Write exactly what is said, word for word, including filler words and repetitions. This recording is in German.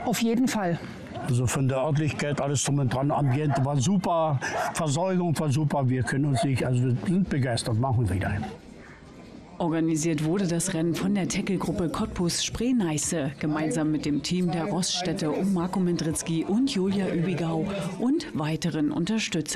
Ja, auf jeden Fall. Also von der Örtlichkeit, alles drum und dran, Ambiente war super, Versorgung war super, wir können uns nicht, also wir sind begeistert, machen wir wieder. Organisiert wurde das Rennen von der Tackle-Gruppe Cottbus-Spree-Neiße gemeinsam mit dem Team der Rossstädte um Marco Mendritzky und Julia Übigau und weiteren Unterstützern.